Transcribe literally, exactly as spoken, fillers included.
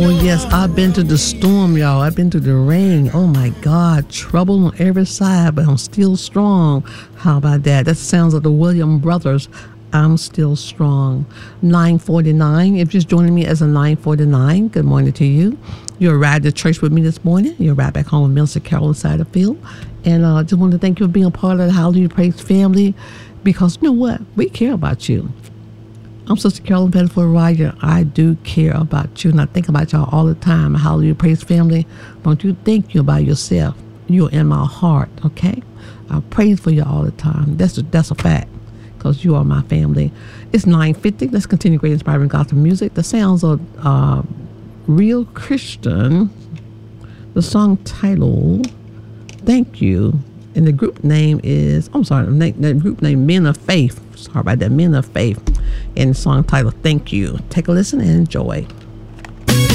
Oh, yes, I've been to the storm, y'all. I've been to the rain. Oh, my God. Trouble on every side, but I'm still strong. How about that? That's the sounds of the Williams Brothers. I'm still strong. nine forty-nine. If you're just joining me as a nine forty-nine, good morning to you. You arrived at church with me this morning. You're right back home with Minister Carolyn Satterfield. And I uh, just want to thank you for being a part of the Hallelujah Praise family, because you know what? We care about you. I'm Sister Carolyn Pettiford Ryder. I do care about you, and I think about y'all all the time. Hallelujah Praise family. Don't you think you about yourself. You're in my heart, okay? I praise for you all the time. That's a, that's a fact, because you are my family. It's nine fifty. Let's continue great inspiring gospel music. The sounds of uh, Real Christian. The song title, Thank You. And the group name is, I'm sorry, the, the group name Men of Faith. Sorry about that, Men of Faith. And the song title, Thank You. Take a listen and enjoy.